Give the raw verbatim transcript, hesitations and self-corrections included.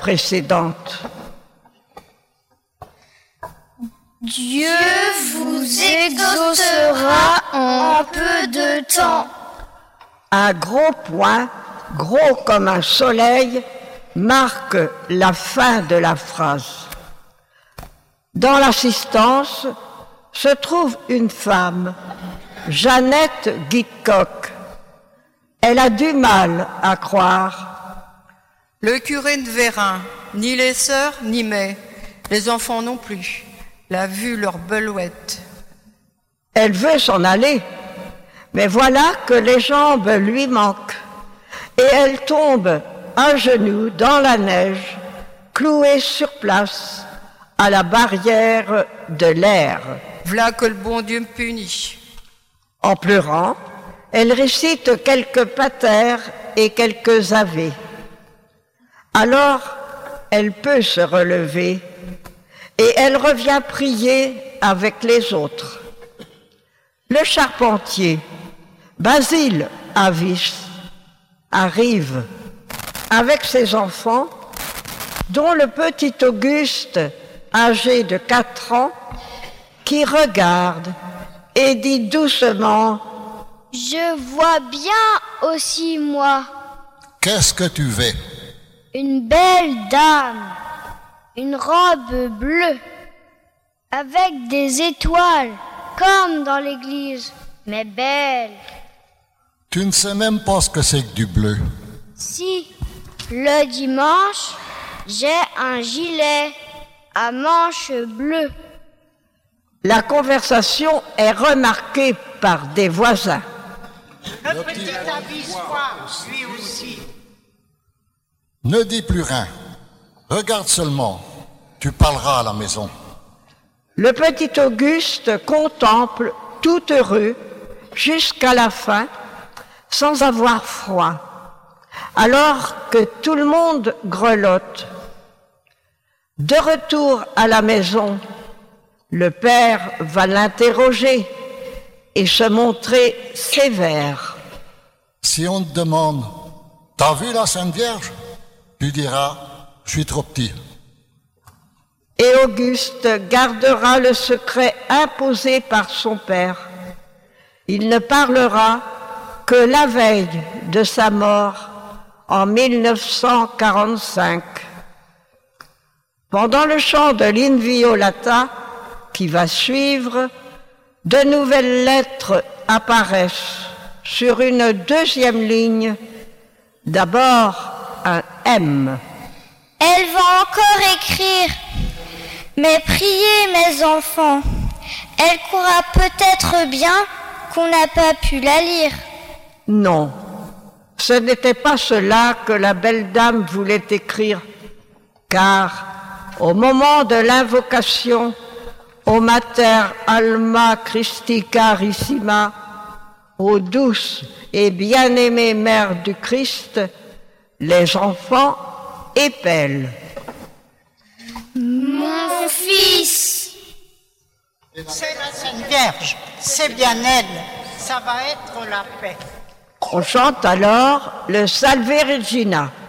précédente. Dieu vous exaucera en peu de temps. Un gros point, gros comme un soleil, marque la fin de la phrase. Dans l'assistance se trouve une femme, Jeannette Guitcock. Elle a du mal à croire. Le curé ne verra ni les sœurs ni mais, les enfants non plus. L'a vu leur belouette. Elle veut s'en aller, mais voilà que les jambes lui manquent et elle tombe à genoux dans la neige, clouée sur place à la barrière de l'air. V'là que le bon Dieu me punit. En pleurant, elle récite quelques patères et quelques avés. Alors, elle peut se relever et elle revient prier avec les autres. Le charpentier, Basile Avis, arrive avec ses enfants, dont le petit Auguste, âgé de quatre ans, qui regarde et dit doucement « Je vois bien aussi, moi. » Qu'est-ce que tu veux? Une belle dame, une robe bleue, avec des étoiles, comme dans l'église, mais belle. Tu ne sais même pas ce que c'est que du bleu. Si, le dimanche, j'ai un gilet à manches bleues. La conversation est remarquée par des voisins. Le petit Avisois, lui aussi. Ne dis plus rien. Regarde seulement. Tu parleras à la maison. Le petit Auguste contemple tout heureux jusqu'à la fin, sans avoir froid, alors que tout le monde grelotte. De retour à la maison, le père va l'interroger et se montrer sévère. Si on te demande « T'as vu la Sainte Vierge ?» tu diras « Je suis trop petit ». Et Auguste gardera le secret imposé par son père. Il ne parlera que la veille de sa mort en mille neuf cent quarante-cinq. Pendant le chant de l'Inviolata qui va suivre, de nouvelles lettres apparaissent sur une deuxième ligne. D'abord un M. Elle va encore écrire. Mais priez, mes enfants, elle croira peut-être bien qu'on n'a pas pu la lire. Non, ce n'était pas cela que la belle dame voulait écrire, car au moment de l'invocation au Mater Alma Christi Carissima, ô douce et bien-aimée Mère du Christ, les enfants épellent. Mon fils, C'est la Sainte Vierge, c'est bien elle, ça va être la paix. On chante alors le Salve Regina.